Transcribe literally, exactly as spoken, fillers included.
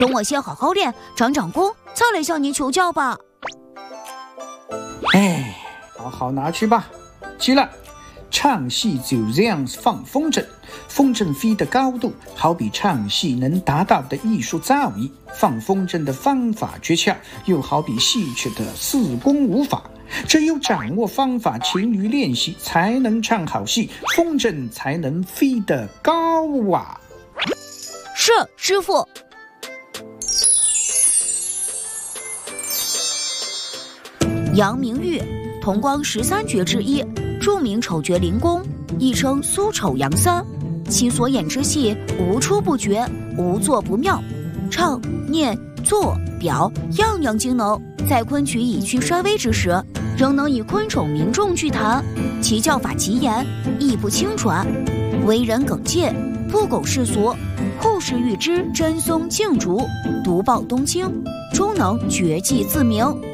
等我先好好练，长长功，再来向你求教吧。 哎，好好拿去吧。记了，唱戏就这样放风筝，风筝飞的高度好比唱戏能达到的艺术造诣，放风筝的方法诀窍又好比戏曲的四功五法。只有掌握方法，勤于练习，才能唱好戏，风筝才能飞得高啊！ 是，师傅。杨明玉，同光十三绝之一，著名丑角灵公，亦称苏丑杨三。其所演之戏无出不绝，无作不妙，唱、念、做、表样样精能。在昆曲已去衰微之时，仍能以昆丑民众剧谈，其教法极严，亦不轻传，为人耿介，不苟世俗。后世欲知真松净竹，独报东京，终能绝技自明。